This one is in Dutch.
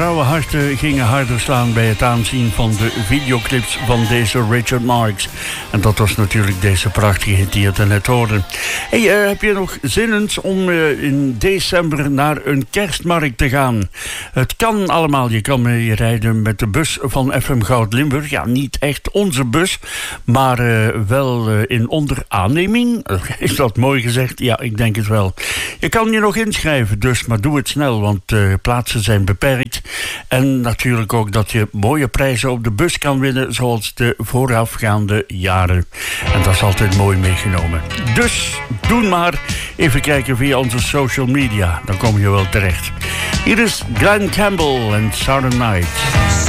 vrouwenharten gingen harder slaan bij het aanzien van de videoclips van deze Richard Marx. En dat was natuurlijk deze prachtige hit die je net hoorde. Hey, heb je nog zin om in december naar een kerstmarkt te gaan? Het kan allemaal. Je kan mee rijden met de bus van FM Goud Limburg. Ja, niet echt onze bus, maar wel in onderaanneming. Is dat mooi gezegd? Ja, ik denk het wel. Je kan je nog inschrijven, dus, maar doe het snel, want plaatsen zijn beperkt. En natuurlijk ook dat je mooie prijzen op de bus kan winnen, zoals de voorafgaande jaren. En dat is altijd mooi meegenomen. Dus, doe maar. Even kijken via onze social media. Dan kom je wel terecht. Hier is Glenn Campbell en Southern Night.